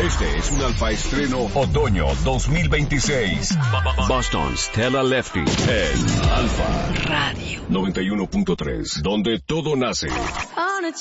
Este es un Alfa Estreno Otoño 2026. Boston Stella Lefty en Alfa Radio 91.3, donde todo nace.